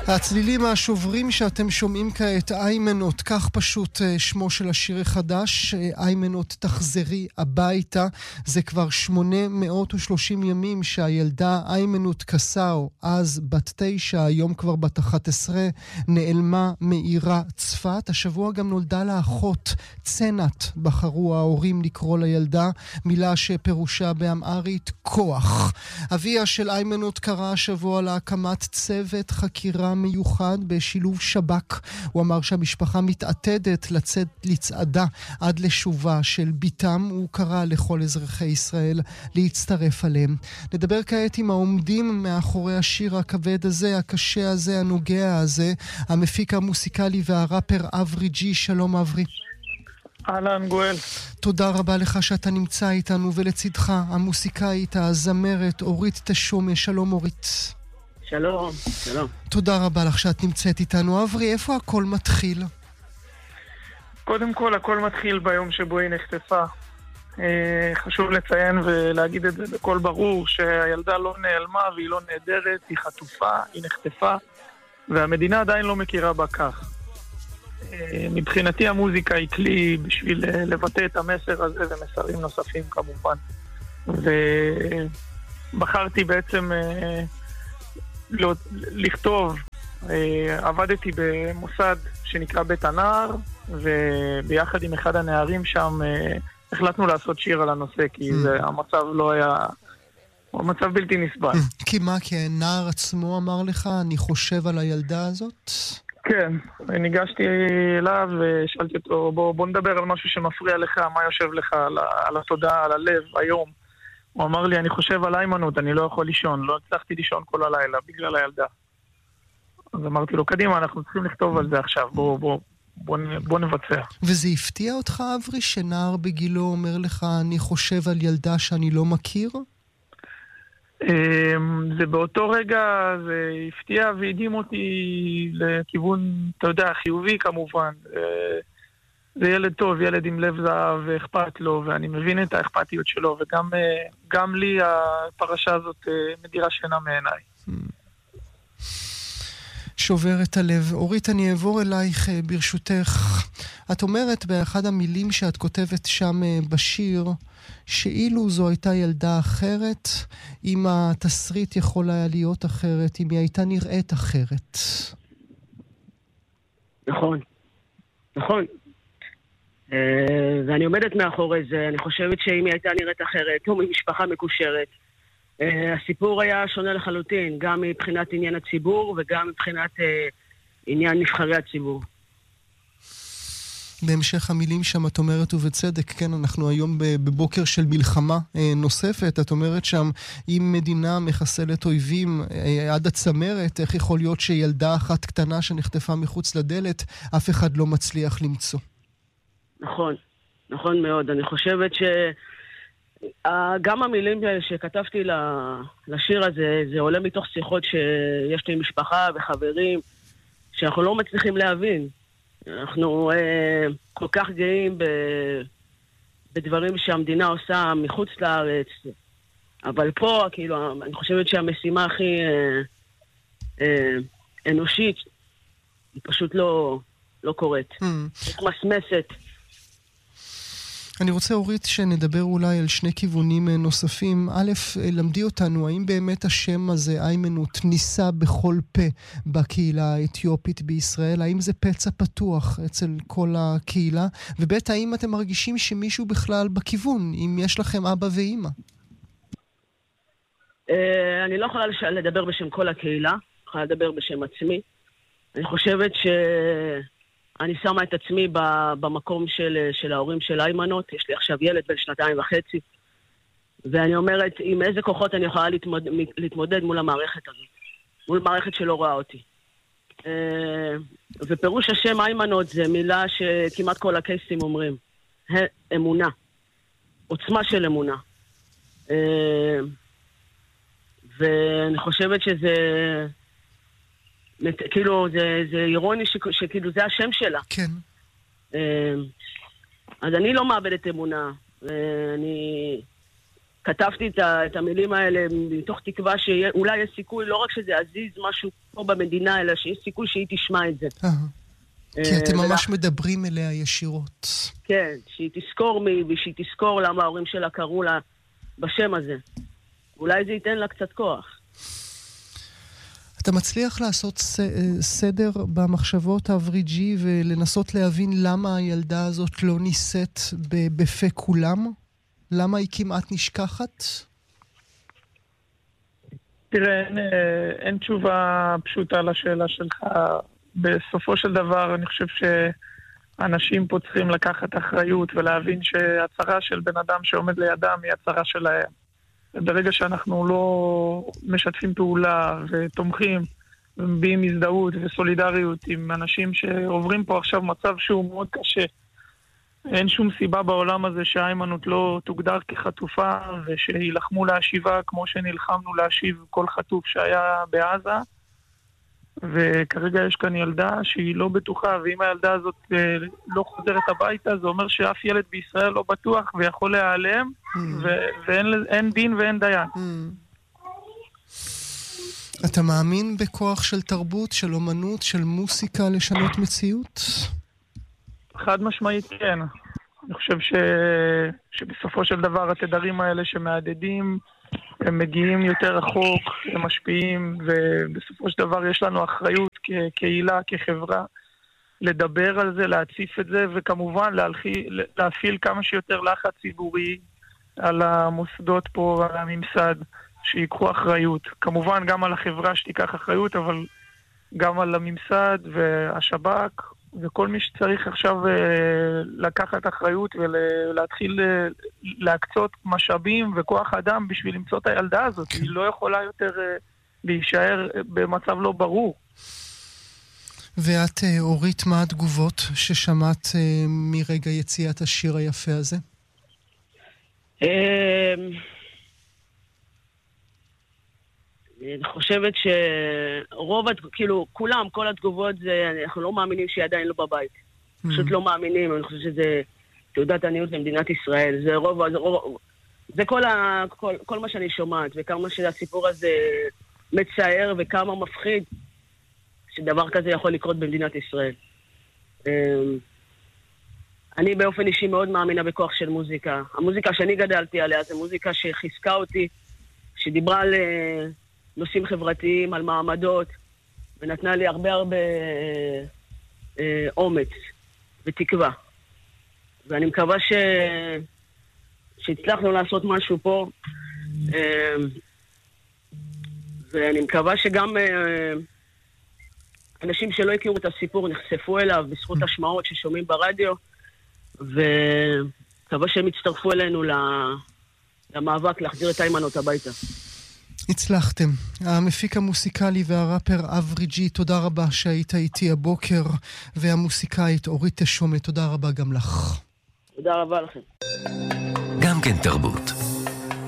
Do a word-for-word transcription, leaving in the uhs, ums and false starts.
הצלילים השוברים שאתם שומעים כעת, איימנות, כך פשוט שמו של השיר החדש, איימנות תחזרי הביתה. זה כבר שמונה מאות ושלושים ימים שהילדה איימנות קסאו, אז בת תשע, היום כבר בת אחת עשרה, נעלמה מעירה צפת. השבוע גם נולדה לה אחות, צנת, בחרו ההורים לקרוא לילדה, מילה שפירושה באמהרית כוח. אביה של איימנות קרא השבוע להקמת צוות חקירה מיוחד בשילוב שב"כ. הוא אמר שהמשפחה מתעתדת לצאת לצעדה עד לשובה של ביתם. הוא קרא לכל אזרחי ישראל להצטרף עליהם. נדבר כעת עם העומדים מאחורי השיר הכבד הזה, הקשה הזה, הנוגע הזה, המפיק המוסיקלי והראפר אברי ג'י. שלום אברי. אהלן גואל. תודה רבה לך שאתה נמצא איתנו, ולצידך המוסיקאית, הזמרת אורית תשומש. שלום אורית. שלום, שלום. תודה רבה לך שאת נמצאת איתנו. אברי, איפה הכל מתחיל? קודם כל, הכל מתחיל ביום שבו היא נחטפה. אה, חשוב לציין ולהגיד את זה בכל ברור, שהילדה לא נעלמה והיא לא נהדרת, היא חטופה, היא נחטפה, והמדינה עדיין לא מכירה בה כך. אה, מבחינתי המוזיקה היא כלי בשביל לבטא את המסר הזה ומסרים נוספים כמובן. ובחרתי בעצם... אה, לא, לכתוב, אה, עבדתי במוסד שנקרא בית הנער, וביחד עם אחד הנערים שם אה, החלטנו לעשות שיר על הנושא, כי זה, המצב לא היה, המצב בלתי נסבל. כי מה, כי הנער עצמו אמר לך, אני חושב על הילדה הזאת? כן, ניגשתי אליו ושאלתי אותו, בוא, בוא נדבר על משהו שמפריע לך, מה יושב לך על, על התודעה, על הלב, היום. הוא אמר לי, אני חושב על איימנות, אני לא יכול לישון, לא הצלחתי לישון כל הלילה, בגלל הילדה. אז אמרתי לו, קדימה, אנחנו צריכים לכתוב על זה עכשיו, בוא, בוא, בוא, בוא נבצע. וזה הפתיע אותך, אברי, שנער בגילו אומר לך, אני חושב על ילדה שאני לא מכיר? זה באותו רגע, זה הפתיע והדהים אותי לכיוון, אתה יודע, חיובי כמובן. זה ילד טוב, ילד עם לב זהב ואכפת לו, ואני מבין את האכפתיות שלו, וגם גם לי הפרשה הזאת מדירה שינה מעיניי. שובר את הלב. אורית, אני אעבור אלייך ברשותך. את אומרת באחד המילים שאת כותבת שם בשיר, שאילו זו הייתה ילדה אחרת, אם התסריט יכול היה להיות אחרת, אם היא הייתה נראית אחרת. נכון, נכון. ואני עומדת מאחורי זה. אני חושבת שאם היא הייתה נראית אחרת, או ממשפחה מקושרת, הסיפור היה שונה לחלוטין, גם מבחינת עניין הציבור וגם מבחינת עניין נבחרי הציבור. בהמשך המילים שם את אומרת ובצדק, כן, אנחנו היום בבוקר של מלחמה נוספת. את אומרת שם, אם מדינה מחסלת אויבים עד הצמרת, איך יכול להיות שילדה אחת קטנה שנחטפה מחוץ לדלת, אף אחד לא מצליח למצוא? נכון, נכון מאוד. אני חושבת שגם המילים שכתבתי לשיר הזה, זה עולה מתוך שיחות שיש לי משפחה וחברים, שאנחנו לא מצליחים להבין. אנחנו אה, כל כך גאים ב, בדברים שהמדינה עושה מחוץ לארץ, אבל פה, כאילו, אני חושבת שהמשימה הכי אה, אה, אנושית, היא פשוט לא, לא קורית. Mm. מסמסת. אני רוצה, אורית, שנדבר אולי על שני כיוונים נוספים. א', למדי אותנו, האם באמת השם הזה, איימנות, ניסה בכל פה בקהילה האתיופית בישראל? האם זה פצע פתוח אצל כל הקהילה? וב', האם אתם מרגישים שמישהו בכלל בכיוון, אם יש לכם אבא ואמא? אני לא יכולה לדבר בשם כל הקהילה, אני יכולה לדבר בשם עצמי. אני חושבת ש... אני שמה את עצמי במקום של, של ההורים של איימנות. יש לי עכשיו ילד בן שנתיים וחצי. ואני אומרת, עם איזה כוחות אני יכולה להתמודד, להתמודד מול המערכת הזאת. מול מערכת שלא רואה אותי. ופירוש השם איימנות זה מילה שכמעט כל הקייסים אומרים. אמונה. עוצמה של אמונה. ואני חושבת שזה... כאילו, זה, זה אירוני ש, שכאילו זה השם שלה. כן. אז אני לא מאבדת אמונה. אני, כתבתי את, ה, את המילים האלה מתוך תקווה שאולי יש סיכוי, לא רק שזה עזיז משהו פה במדינה, אלא שיש סיכוי שהיא תשמע את זה. כי אתם ממש מדברים אליה ישירות. כן, שהיא תזכור מי, ושהיא תזכור למה ההורים שלה קראו לה בשם הזה. אולי זה ייתן לה קצת כוח. אתה מצליח לעשות סדר במחשבות האבריג'י ולנסות להבין למה הילדה הזאת לא ניסית בפה כולם? למה היא כמעט נשכחת? תראה, אין, אין תשובה פשוטה לשאלה שלך. בסופו של דבר אני חושב שאנשים פה צריכים לקחת אחריות ולהבין שהצהרה של בן אדם שעומד לידם היא הצהרה שלהם. ברגע שאנחנו לא משתפים פעולה ותומכים ומביעים הזדהות וסולידריות עם אנשים שעוברים פה עכשיו מצב שהוא מאוד קשה, אין שום סיבה בעולם הזה שהאיימנות לא תוגדר כחטופה ושילחמו להשיבה כמו שנלחמנו להשיב כל חטוף שהיה בעזה. וכרגע יש כאן ילדה שהיא לא בטוחה, ואם הילדה הזאת לא חוזרת הביתה, זה אומר שאף ילד בישראל לא בטוח ויכול להיעלם, ואין דין ואין דיין. אתה מאמין בכוח של תרבות, של אומנות, של מוסיקה לשנות מציאות? חד משמעית כן. אני חושב ש... שבסופו של דבר התדרים האלה שמעדדים, הם מגיעים יותר רחוק, הם משפיעים, ובסופו של דבר יש לנו אחריות כקהילה, כחברה, לדבר על זה, להציף את זה, וכמובן להלחיל, להפעיל כמה שיותר לחץ ציבורי על המוסדות פה ועל הממסד, שיקחו אחריות. כמובן גם על החברה שתיקח אחריות, אבל גם על הממסד והשב"כ, וכל מי שצריך עכשיו לקחת אחריות ולהתחיל להקצות משאבים וכוח אדם בשביל למצוא את הילדה הזאת. היא לא יכולה יותר להישאר במצב לא ברור. ואת, אורית, מה התגובות ששמעת מרגע יציאת השיר היפה הזה? אני חושבת שרוב, כאילו, כולם, כל התגובות זה, אנחנו לא מאמינים שהיא עדיין לא בבית. פשוט לא מאמינים, אני חושבת שזה תעודת עניות למדינת ישראל. זה רוב, זה רוב, זה כל ה, כל, כל מה שאני שומעת, וכמה שהסיפור הזה מצער וכמה מפחיד שדבר כזה יכול לקרות במדינת ישראל. אני באופן אישי מאוד מאמינה בכוח של מוזיקה. המוזיקה שאני גדלתי עליה זה מוזיקה שחיזקה אותי, שדיברה על נושאים חברתיים, על מעמדות, ונתנה לי הרבה הרבה אה, אה, אומץ ותקווה. ואני מקווה ש... שהצלחנו לעשות משהו פה, אה, ואני מקווה שגם אה, אנשים שלא הכירו את הסיפור נחשפו אליו בזכות השמעות ששומעים ברדיו, ומקווה שהם יצטרפו אלינו למאבק להחזיר את איימנות הביתה. הצלחתם. המפיק המוסיקלי והראפר אבריג'י, תודה רבה שהיית איתי הבוקר, והמוסיקאית אורית תשומה, תודה רבה גם לך. תודה רבה לכם. גם כן תרבות.